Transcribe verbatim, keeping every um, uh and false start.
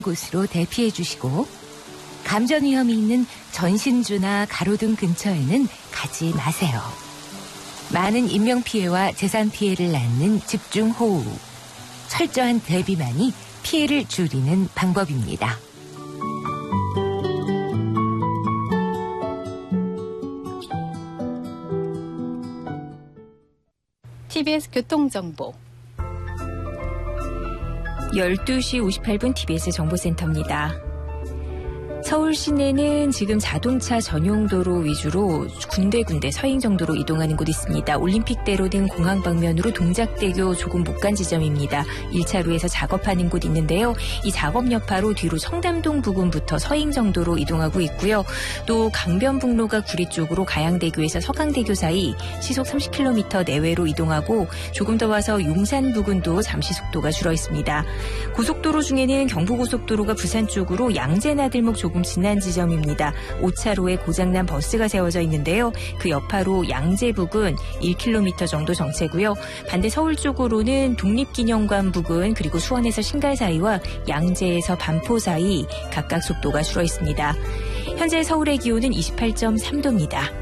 곳으로 대피해 주시고 감전 위험이 있는 전신주나 가로등 근처에는 가지 마세요. 많은 인명피해와 재산 피해를 낳는 집중호우. 철저한 대비만이 피해를 줄이는 방법입니다. 티비에스 교통정보 열두 시 오십팔 분 티비에스 정보센터입니다. 서울 시내는 지금 자동차 전용 도로 위주로 군데군데 서행 정도로 이동하는 곳 있습니다. 올림픽대로 등 공항 방면으로 동작대교 조금 못 간 지점입니다. 일 차로에서 작업하는 곳 있는데요. 이 작업 여파로 뒤로 청담동 부근부터 서행 정도로 이동하고 있고요. 또 강변북로가 구리 쪽으로 가양대교에서 서강대교 사이 시속 삼십 킬로미터 내외로 이동하고 조금 더 와서 용산 부근도 잠시 속도가 줄어 있습니다. 고속도로 중에는 경부고속도로가 부산 쪽으로 양재나들목 조금 지난 지점입니다. 오 차로에 고장난 버스가 세워져 있는데요. 그 여파로 양재 부근 일 킬로미터 정도 정체고요. 반대 서울 쪽으로는 독립기념관 부근 그리고 수원에서 신갈 사이와 양재에서 반포 사이 각각 속도가 줄어 있습니다. 현재 서울의 기온은 이십팔 점 삼 도입니다.